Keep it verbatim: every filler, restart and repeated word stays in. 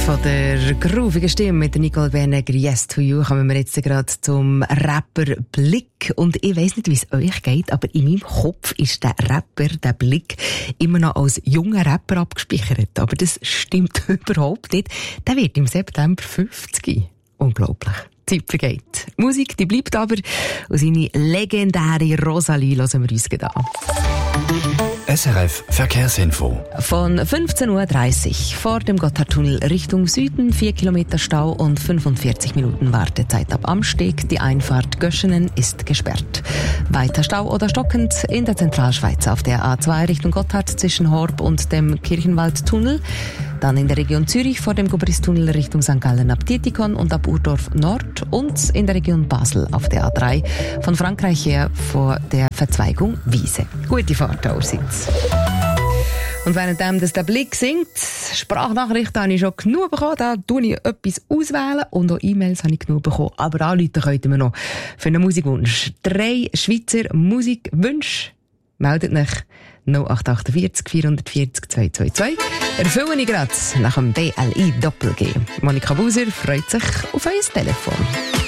Von der groovigen Stimme mit der Nicole Berneger, Yes to You, kommen wir jetzt gerade zum Rapper Blick. Und ich weiss nicht, wie es euch geht, aber in meinem Kopf ist der Rapper, der Blick, immer noch als junger Rapper abgespeichert. Aber das stimmt überhaupt nicht. Der wird im September fünfzig. Unglaublich. Die Zeit vergeht. Musik, die bleibt aber. Und seine legendäre Rosalie hören wir uns gerade an. S R F Verkehrsinfo. Von fünfzehn Uhr dreißig vor dem Gotthardtunnel Richtung Süden, vier Kilometer Stau und fünfundvierzig Minuten Wartezeit ab Amsteg. Die Einfahrt Göschenen ist gesperrt. Weiter Stau oder stockend in der Zentralschweiz auf der A zwei Richtung Gotthard zwischen Horb und dem Kirchenwaldtunnel. Dann in der Region Zürich vor dem Gubristunnel Richtung Sankt Gallen ab Dietikon und ab Urdorf Nord und in der Region Basel auf der A drei von Frankreich her vor der Verzweigung Wiese. Gute Fahrt allerseits. Und währenddem das der Blick singt, Sprachnachrichten habe ich schon genug bekommen, da tue ich etwas auswählen und auch E-Mails habe ich genug bekommen. Aber anrufen könnten wir noch für einen Musikwunsch. Drei Schweizer Musikwünsche. Meldet euch null acht acht vier vier vier null zwei zwei zwei. Erfülle ich gerade nach dem B L I Doppel G. Monika Buser freut sich auf euer Telefon.